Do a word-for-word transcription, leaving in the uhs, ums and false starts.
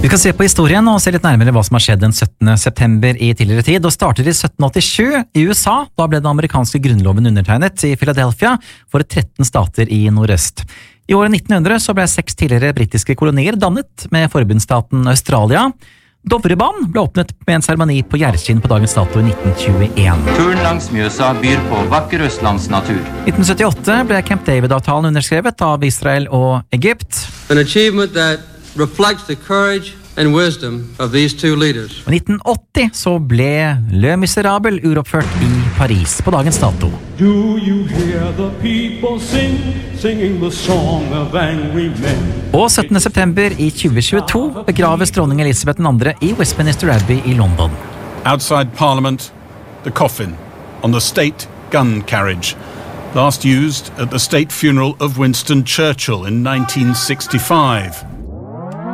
Vi skal se på historien og se litt nærmere hva som har skjedd den syttende september i tidligere tid, og starter i sytten åttisju i U S A. Da ble den amerikanske grunnloven undertegnet i Philadelphia for tretten stater i nordøst. I året nitten hundre så ble seks tidligere britiske kolonier dannet med forbundsstaten Australia. Dovrebanen ble åpnet med en seremoni på Gjerkinn på dagens dato i nitten tjueen. Turen langs Mjøsa byr på vakker østlandsnatur. nitten syttiåtte ble Camp David-avtalen underskrevet av Israel og Egypt. An achievement that reflects the courage and wisdom of these two leaders. I nitten åtti så ble Le Miserable uroppført i Paris på dagens dato. Do you hear the people sing, singing the song of angry men? Og syttende september i tjue tjueto begraves dronning Elisabeth den andre i Westminster Abbey i London. Outside Parliament, the coffin on the state gun carriage, last used at the state funeral of Winston Churchill in nineteen sixty-five.